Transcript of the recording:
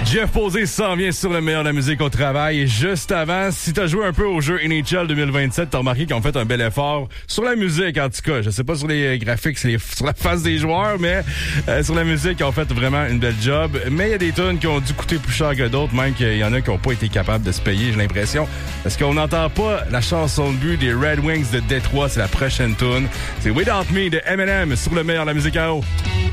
Jeff Posé s'en vient sur le meilleur de la musique au travail. Et juste avant, si t'as joué un peu au jeu NHL 2027, t'as remarqué qu'ils ont fait un bel effort sur la musique, en tout cas. Je sais pas sur les graphiques, sur la face des joueurs, mais sur la musique, ils ont fait vraiment une belle job. Mais il y a des tunes qui ont dû coûter plus cher que d'autres, même qu'il y en a qui n'ont pas été capables de se payer, j'ai l'impression. Parce qu'on n'entend pas la chanson de but des Red Wings de Détroit, c'est la prochaine tune. C'est Without Me de Eminem sur le meilleur de la musique à eau.